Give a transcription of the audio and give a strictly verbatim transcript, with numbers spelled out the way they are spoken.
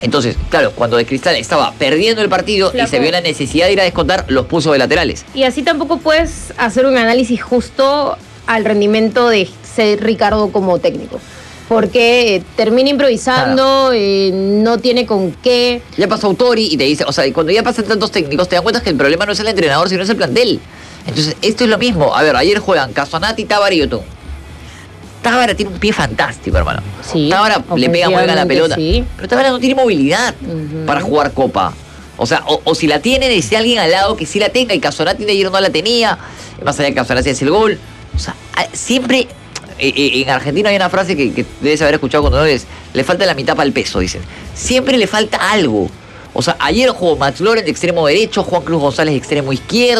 Entonces, claro, cuando de Cristal estaba perdiendo el partido Flaco. y se vio la necesidad de ir a descontar, los puso de laterales. Y así tampoco puedes hacer un análisis justo al rendimiento de ser Ricardo como técnico. Porque eh, termina improvisando, eh, no tiene con qué. Ya pasó Autori y te dice, o sea, cuando ya pasan tantos técnicos, te das cuenta que el problema no es el entrenador, sino es el plantel. Entonces, esto es lo mismo. A ver, ayer juegan Casonati, Tábara y Yotun. Tábara tiene un pie fantástico, hermano. Sí, Tábara le pega muy bien a la pelota. sí. Pero Tábara no tiene movilidad Ujú. para jugar Copa. O sea, o, o si la tiene, necesita alguien al lado que sí la tenga. Y Casonati de ayer no la tenía. Más allá de que Casonati hace el gol. O sea, a- siempre... eh, eh, En Argentina hay una frase que, que debes haber escuchado cuando no es, le falta la mitad para el peso, dicen. Siempre le falta algo. O sea, ayer jugó Max Loren de extremo derecho, Juan Cruz González de extremo izquierdo.